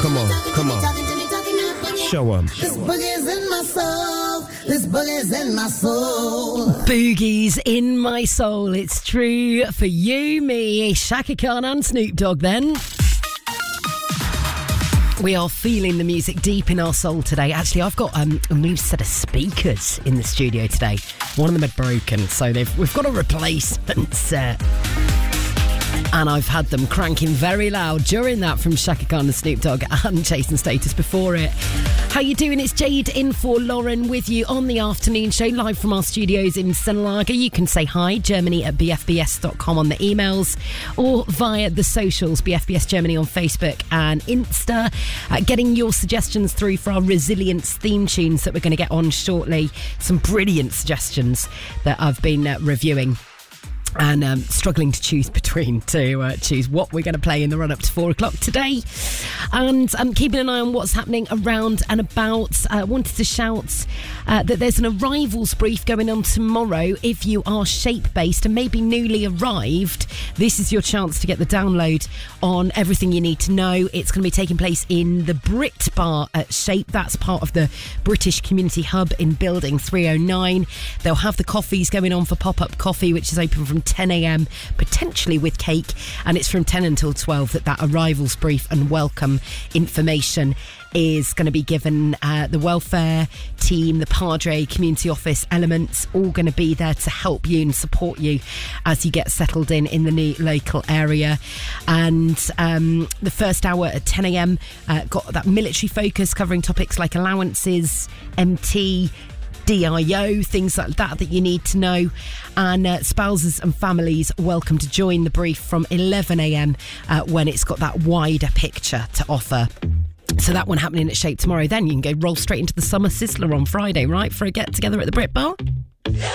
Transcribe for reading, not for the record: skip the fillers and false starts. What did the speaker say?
Come on. Show 'em. This boogie's in my soul. This boogie's in my soul. Boogie's in my soul. It's true for you, me, Shaka Khan and Snoop Dogg then. We are feeling the music deep in our soul today. Actually, I've got a new set of speakers in the studio today. One of them had broken, so we've got a replacement set. And I've had them cranking very loud during that from Shaka Khan and Snoop Dogg and Jason Status before it. How you doing? It's Jade in for Lauren with you on the afternoon show, live from our studios in Senlager. You can say hi, germany@bfbs.com on the emails, or via the socials, BFBS Germany on Facebook and Insta. Getting your suggestions through for our resilience theme tunes that we're going to get on shortly. Some brilliant suggestions that I've been reviewing. And struggling to choose between to choose what we're going to play in the run-up to 4 o'clock today. And I'm keeping an eye on what's happening around and about. I wanted to shout that there's an arrivals brief going on tomorrow. If you are Shape-based and maybe newly arrived, this is your chance to get the download on everything you need to know. It's going to be taking place in the Brit Bar at Shape. That's part of the British Community Hub in Building 309. They'll have the coffees going on for Pop-Up Coffee, which is open from 10 a.m, potentially with cake, and it's from 10 until 12 that arrivals brief and welcome information is going to be given. The welfare team, the Padre community office elements, all going to be there to help you and support you as you get settled in the new local area. And the first hour at 10 a.m, got that military focus covering topics like allowances, MT, DIO, things like that you need to know. And spouses and families welcome to join the brief from 11 a.m, when it's got that wider picture to offer. So that one happening at Shape tomorrow. Then you can go roll straight into the Summer Sizzler on Friday, right, for a get-together at the Brit Bar.